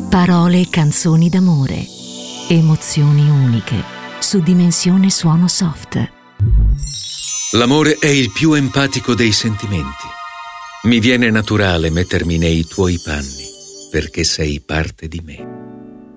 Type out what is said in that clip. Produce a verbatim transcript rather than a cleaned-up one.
Parole e canzoni d'amore. Emozioni uniche. Su Dimensione Suono Soft. L'amore è il più empatico dei sentimenti. Mi viene naturale mettermi nei tuoi panni, perché sei parte di me.